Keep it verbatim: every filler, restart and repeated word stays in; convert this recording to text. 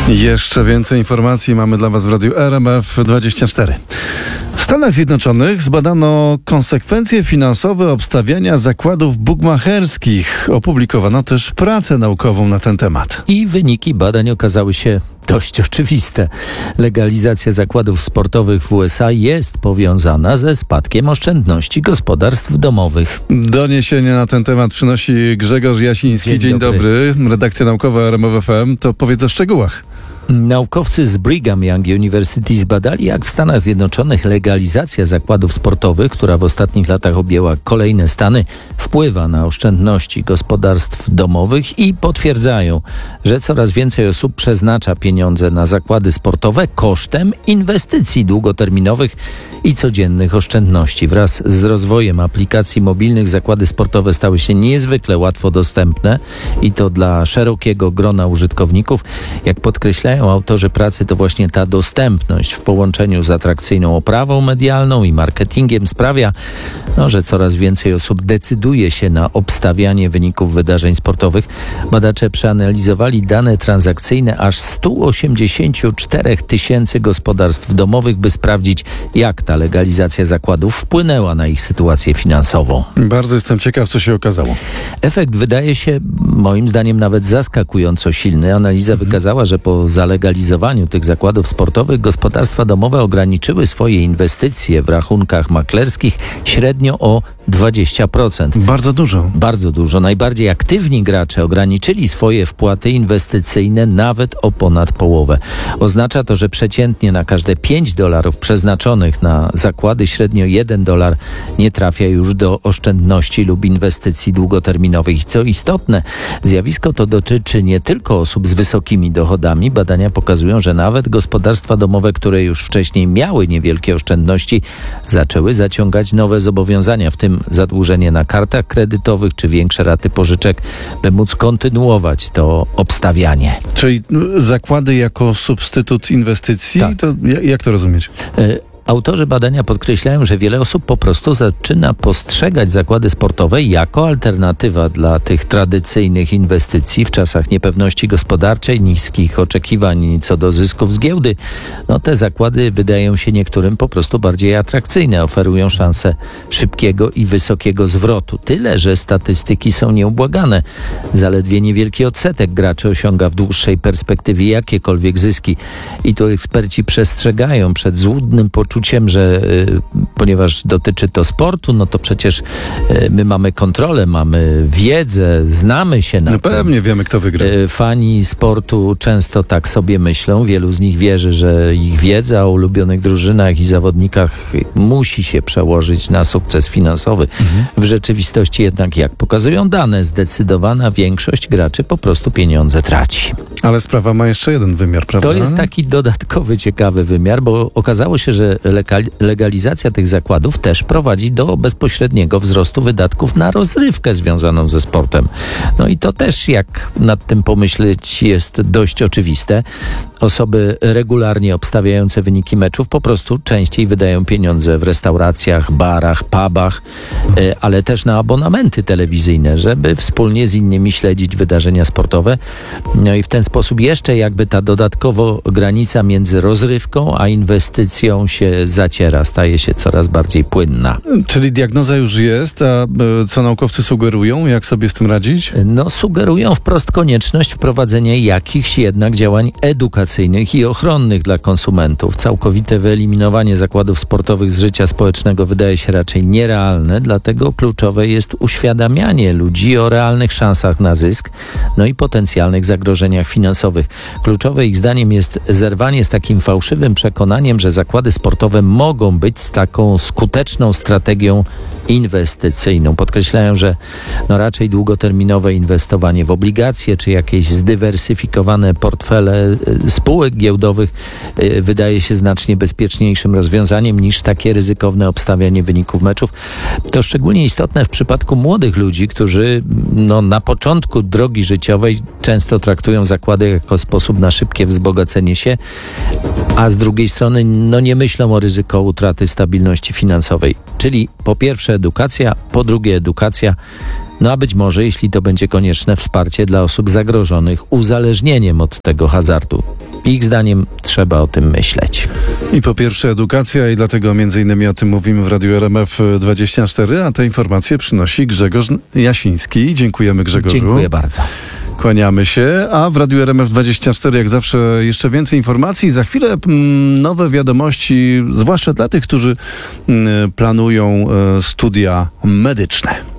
Jeszcze więcej informacji mamy dla Was w Radiu R M F dwadzieścia cztery. W Stanach Zjednoczonych zbadano konsekwencje finansowe obstawiania zakładów bukmacherskich. Opublikowano też pracę naukową na ten temat. I wyniki badań okazały się dość oczywiste. Legalizacja zakładów sportowych w U S A jest powiązana ze spadkiem oszczędności gospodarstw domowych. Doniesienia na ten temat przynosi Grzegorz Jasiński. Dzień, Dzień dobry. dobry. Redakcja naukowa R M F F M. To powiedz o szczegółach. Naukowcy z Brigham Young University zbadali, jak w Stanach Zjednoczonych legalizacja zakładów sportowych, która w ostatnich latach objęła kolejne stany, wpływa na oszczędności gospodarstw domowych i potwierdzają, że coraz więcej osób przeznacza pieniądze na zakłady sportowe kosztem inwestycji długoterminowych i codziennych oszczędności. Wraz z rozwojem aplikacji mobilnych zakłady sportowe stały się niezwykle łatwo dostępne i to dla szerokiego grona użytkowników. Jak podkreślają autorzy pracy, to właśnie ta dostępność w połączeniu z atrakcyjną oprawą medialną i marketingiem sprawia, no, że coraz więcej osób decyduje się na obstawianie wyników wydarzeń sportowych. Badacze przeanalizowali dane transakcyjne aż stu osiemdziesięciu czterech tysięcy gospodarstw domowych, by sprawdzić, jak ta legalizacja zakładów wpłynęła na ich sytuację finansową. Bardzo jestem ciekaw, co się okazało. Efekt wydaje się moim zdaniem nawet zaskakująco silny. Analiza mhm. wykazała, że po zalegalizowaniu tych zakładów sportowych gospodarstwa domowe ograniczyły swoje inwestycje w rachunkach maklerskich średnio o dwadzieścia procent. Bardzo dużo. Bardzo dużo. Najbardziej aktywni gracze ograniczyli swoje wpłaty inwestycyjne nawet o ponad połowę. Oznacza to, że przeciętnie na każde pięć dolarów przeznaczonych na zakłady średnio jeden dolar nie trafia już do oszczędności lub inwestycji długoterminowych. I co istotne, zjawisko to dotyczy nie tylko osób z wysokimi dochodami. Badania pokazują, że nawet gospodarstwa domowe, które już wcześniej miały niewielkie oszczędności, zaczęły zaciągać nowe zobowiązania, w tym zadłużenie na kartach kredytowych czy większe raty pożyczek, by móc kontynuować to obstawianie. Czyli zakłady jako substytut inwestycji? Tak. To jak to rozumieć? Y- Autorzy badania podkreślają, że wiele osób po prostu zaczyna postrzegać zakłady sportowe jako alternatywa dla tych tradycyjnych inwestycji w czasach niepewności gospodarczej, niskich oczekiwań co do zysków z giełdy. No, te zakłady wydają się niektórym po prostu bardziej atrakcyjne, oferują szansę szybkiego i wysokiego zwrotu. Tyle, że statystyki są nieubłagane. Zaledwie niewielki odsetek graczy osiąga w dłuższej perspektywie jakiekolwiek zyski. I tu eksperci przestrzegają przed złudnym poczuciem, Uczuciem, że y, ponieważ dotyczy to sportu, no to przecież y, my mamy kontrolę, mamy wiedzę, znamy się na No tym. pewnie wiemy, kto wygra. Y, fani sportu często tak sobie myślą. Wielu z nich wierzy, że ich wiedza o ulubionych drużynach i zawodnikach musi się przełożyć na sukces finansowy. Mhm. W rzeczywistości jednak, jak pokazują dane, zdecydowana większość graczy po prostu pieniądze traci. Ale sprawa ma jeszcze jeden wymiar, prawda? To jest taki dodatkowy, ciekawy wymiar, bo okazało się, że legalizacja tych zakładów też prowadzi do bezpośredniego wzrostu wydatków na rozrywkę związaną ze sportem. No i to też, jak nad tym pomyśleć, jest dość oczywiste. Osoby regularnie obstawiające wyniki meczów po prostu częściej wydają pieniądze w restauracjach, barach, pubach, ale też na abonamenty telewizyjne, żeby wspólnie z innymi śledzić wydarzenia sportowe. No i w ten sposób jeszcze jakby ta dodatkowo granica między rozrywką a inwestycją się zaciera, staje się coraz bardziej płynna. Czyli diagnoza już jest, a co naukowcy sugerują, jak sobie z tym radzić? No, sugerują wprost konieczność wprowadzenia jakichś jednak działań edukacyjnych i ochronnych dla konsumentów. Całkowite wyeliminowanie zakładów sportowych z życia społecznego wydaje się raczej nierealne, dlatego kluczowe jest uświadamianie ludzi o realnych szansach na zysk, no i potencjalnych zagrożeniach finansowych. Kluczowe ich zdaniem jest zerwanie z takim fałszywym przekonaniem, że zakłady sportowe mogą być z taką skuteczną strategią inwestycyjną. Podkreślają, że no raczej długoterminowe inwestowanie w obligacje czy jakieś zdywersyfikowane portfele spółek giełdowych y, wydaje się znacznie bezpieczniejszym rozwiązaniem niż takie ryzykowne obstawianie wyników meczów. To szczególnie istotne w przypadku młodych ludzi, którzy no, na początku drogi życiowej często traktują zakłady jako sposób na szybkie wzbogacenie się, a z drugiej strony no, nie myślą o ryzyku utraty stabilności finansowej. Czyli po pierwsze edukacja, po drugie edukacja, no a być może, jeśli to będzie konieczne, wsparcie dla osób zagrożonych uzależnieniem od tego hazardu. Ich zdaniem trzeba o tym myśleć. I po pierwsze edukacja i dlatego między innymi o tym mówimy w Radiu R M F dwadzieścia cztery, a te informacje przynosi Grzegorz Jasiński. Dziękujemy, Grzegorzu. Dziękuję bardzo. Kłaniamy się, a w Radiu R M F dwadzieścia cztery jak zawsze jeszcze więcej informacji. Za chwilę mm, nowe wiadomości, zwłaszcza dla tych, którzy mm, planują e, studia medyczne.